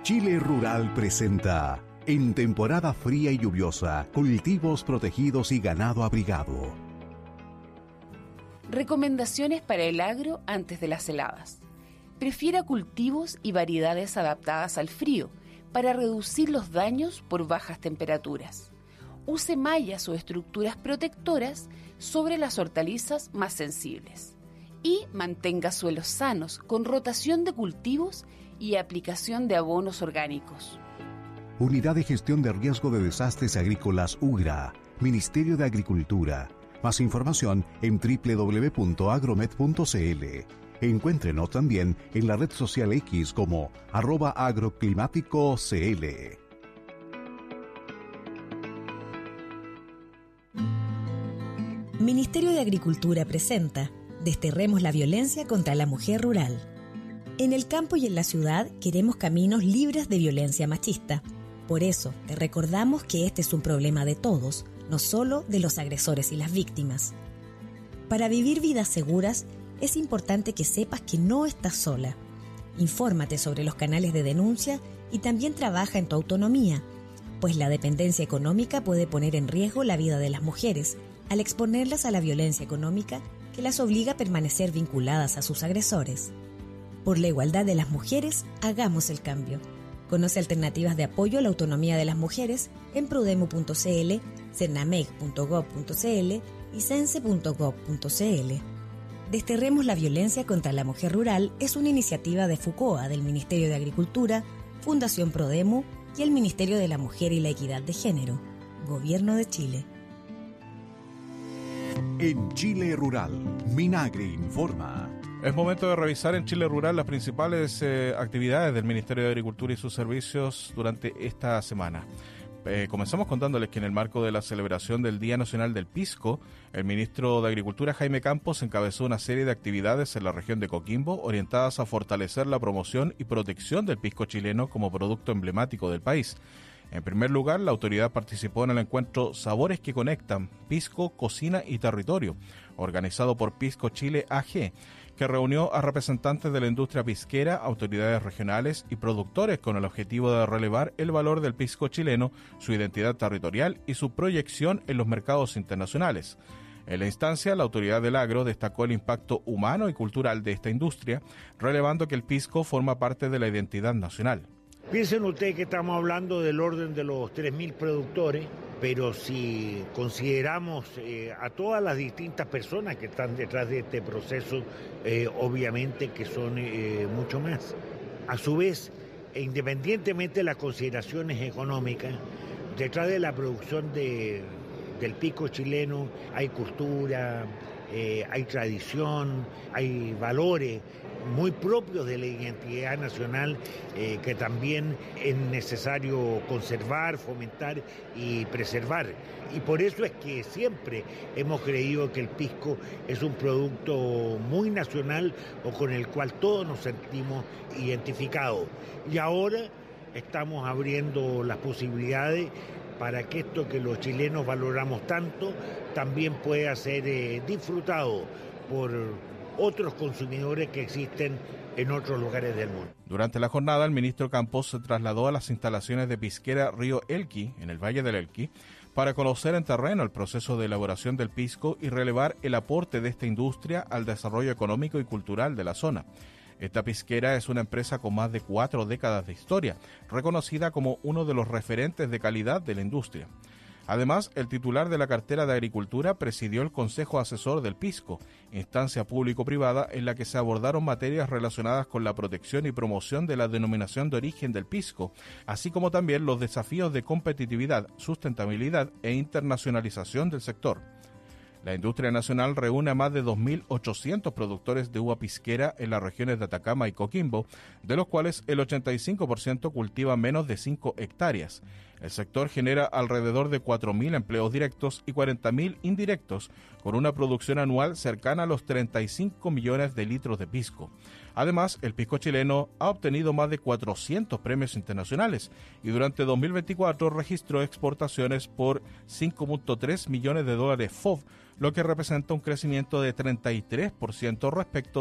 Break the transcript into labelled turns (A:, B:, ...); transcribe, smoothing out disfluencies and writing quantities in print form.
A: Chile Rural presenta, en temporada fría y lluviosa, cultivos protegidos y ganado abrigado.
B: Recomendaciones para el agro antes de las heladas. Prefiera cultivos y variedades adaptadas al frío para reducir los daños por bajas temperaturas. Use mallas o estructuras protectoras sobre las hortalizas más sensibles. Y mantenga suelos sanos con rotación de cultivos y aplicación de abonos orgánicos.
A: Unidad de Gestión de Riesgo de Desastres Agrícolas UGRA, Ministerio de Agricultura. Más información en www.agromet.cl. Encuéntrenos también en la red social X como @agroclimáticocl.
C: Ministerio de Agricultura presenta Desterremos la violencia contra la mujer rural. En el campo y en la ciudad queremos caminos libres de violencia machista. Por eso, te recordamos que este es un problema de todos, no solo de los agresores y las víctimas. Para vivir vidas seguras, es importante que sepas que no estás sola. Infórmate sobre los canales de denuncia y también trabaja en tu autonomía, pues la dependencia económica puede poner en riesgo la vida de las mujeres al exponerlas a la violencia económica que las obliga a permanecer vinculadas a sus agresores. Por la igualdad de las mujeres, hagamos el cambio. Conoce alternativas de apoyo a la autonomía de las mujeres en prodemu.cl, cernameg.gov.cl y cense.gov.cl. Desterremos la violencia contra la mujer rural es una iniciativa de FUCOA del Ministerio de Agricultura, Fundación Prodemu y el Ministerio de la Mujer y la Equidad de Género, Gobierno de Chile.
A: En Chile Rural, Minagri informa.
D: Es momento de revisar en Chile Rural las principales actividades del Ministerio de Agricultura y sus servicios durante esta semana. Comenzamos contándoles que en el marco de la celebración del Día Nacional del Pisco, el ministro de Agricultura Jaime Campos encabezó una serie de actividades en la región de Coquimbo orientadas a fortalecer la promoción y protección del pisco chileno como producto emblemático del país. En primer lugar, la autoridad participó en el encuentro Sabores que Conectan, Pisco, Cocina y Territorio, organizado por Pisco Chile AG, que reunió a representantes de la industria pisquera, autoridades regionales y productores con el objetivo de relevar el valor del pisco chileno, su identidad territorial y su proyección en los mercados internacionales. En la instancia, la autoridad del agro destacó el impacto humano y cultural de esta industria, relevando que el pisco forma parte de la identidad nacional.
E: Piensen ustedes que estamos hablando del orden de los 3.000 productores, pero si consideramos a todas las distintas personas que están detrás de este proceso, obviamente que son mucho más. A su vez, independientemente de las consideraciones económicas, detrás de la producción del pisco chileno hay cultura, hay tradición, hay valores muy propios de la identidad nacional que también es necesario conservar, fomentar y preservar. Y por eso es que siempre hemos creído que el pisco es un producto muy nacional o con el cual todos nos sentimos identificados. Y ahora estamos abriendo las posibilidades para que esto que los chilenos valoramos tanto también pueda ser disfrutado por otros consumidores que existen en otros lugares del mundo.
D: Durante la jornada, el ministro Campos se trasladó a las instalaciones de Pisquera Río Elqui, en el Valle del Elqui, para conocer en terreno el proceso de elaboración del pisco y relevar el aporte de esta industria al desarrollo económico y cultural de la zona. Esta pisquera es una empresa con más de 4 décadas de historia, reconocida como uno de los referentes de calidad de la industria. Además, el titular de la cartera de Agricultura presidió el Consejo Asesor del Pisco, instancia público-privada en la que se abordaron materias relacionadas con la protección y promoción de la denominación de origen del pisco, así como también los desafíos de competitividad, sustentabilidad e internacionalización del sector. La industria nacional reúne a más de 2.800 productores de uva pisquera en las regiones de Atacama y Coquimbo, de los cuales el 85% cultiva menos de 5 hectáreas. El sector genera alrededor de 4.000 empleos directos y 40.000 indirectos, con una producción anual cercana a los 35 millones de litros de pisco. Además, el pisco chileno ha obtenido más de 400 premios internacionales y durante 2024 registró exportaciones por $5.3 millones FOB, lo que representa un crecimiento de 33% respecto